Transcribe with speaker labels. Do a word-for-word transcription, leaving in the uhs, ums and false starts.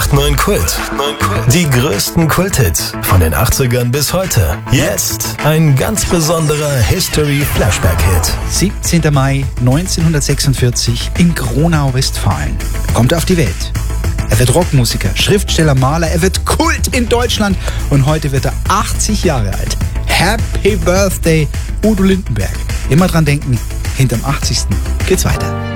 Speaker 1: neun Kult. Die größten Kulthits von den achtzigern bis heute. Jetzt ein ganz besonderer History-Flashback-Hit.
Speaker 2: siebzehnter Mai neunzehnhundertsechsundvierzig in Gronau, Westfalen. Kommt auf die Welt. Er wird Rockmusiker, Schriftsteller, Maler, er wird Kult in Deutschland und heute wird er achtzig Jahre alt. Happy Birthday, Udo Lindenberg. Immer dran denken, hinterm achtzigsten geht's weiter.